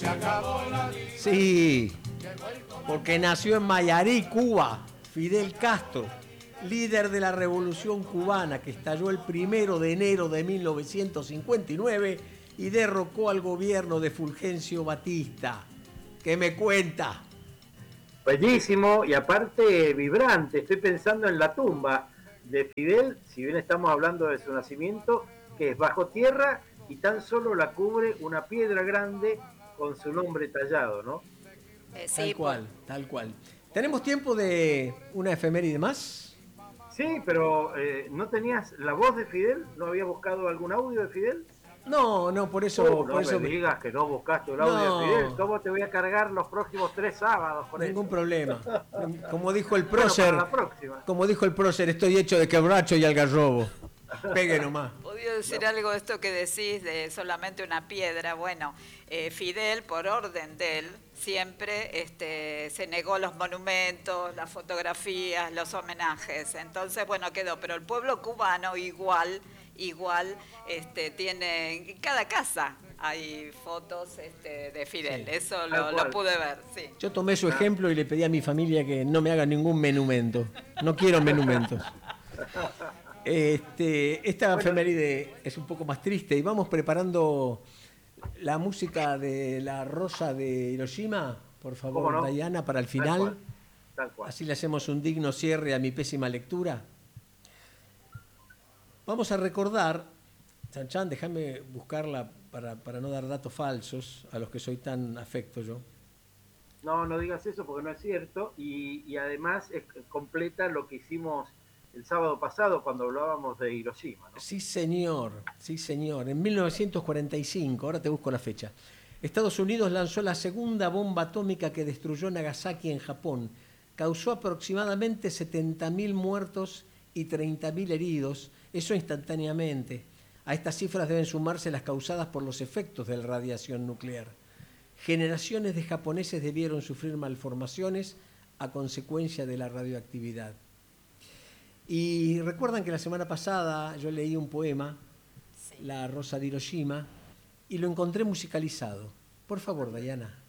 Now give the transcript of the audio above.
Sí, porque nació en Mayarí, Cuba, Fidel Castro, líder de la Revolución Cubana que estalló el 1 de enero de 1959 y derrocó al gobierno de Fulgencio Batista. ¿Qué me cuenta? Bellísimo y aparte vibrante. Estoy pensando en la tumba de Fidel, si bien estamos hablando de su nacimiento, que es bajo tierra y tan solo la cubre una piedra grande con su nombre tallado, ¿no? Tal cual, tal cual. ¿Tenemos tiempo de una efeméride más? Sí, pero ¿no tenías la voz de Fidel? ¿No habías buscado algún audio de Fidel? No, no, por eso, No me digas que no buscaste el audio de Fidel. No, ¿Cómo te voy a cargar los próximos 3 sábados con ningún eso? problema. Como dijo el Bueno, para prócer, la próxima. estoy hecho de quebracho y algarrobo. Pegue nomás. ¿Podría decir algo de esto que decís de solamente una piedra? Bueno, Fidel, por orden de él, siempre se negó los monumentos, las fotografías, los homenajes. Entonces, bueno, quedó. Pero el pueblo cubano igual tiene, en cada casa hay fotos de Fidel. Sí. Eso lo pude ver, sí. Yo tomé su ejemplo y le pedí a mi familia que no me haga ningún menumento. No quiero menumentos. Esta efeméride es un poco más triste y vamos preparando la música de La Rosa de Hiroshima, por favor, no? Dayana, para el final. Tal cual. Así le hacemos un digno cierre a mi pésima lectura. Vamos a recordar, Chan, déjame buscarla para no dar datos falsos a los que soy tan afecto yo. No digas eso porque no es cierto y además completa lo que hicimos el sábado pasado cuando hablábamos de Hiroshima, ¿no? Sí, señor. En 1945, ahora te busco la fecha, Estados Unidos lanzó la segunda bomba atómica que destruyó Nagasaki en Japón. Causó aproximadamente 70.000 muertos y 30.000 heridos, eso instantáneamente. A estas cifras deben sumarse las causadas por los efectos de la radiación nuclear. Generaciones de japoneses debieron sufrir malformaciones a consecuencia de la radioactividad. Y recuerdan que la semana pasada yo leí un poema, sí, La Rosa de Hiroshima, y lo encontré musicalizado. Por favor, Dayana.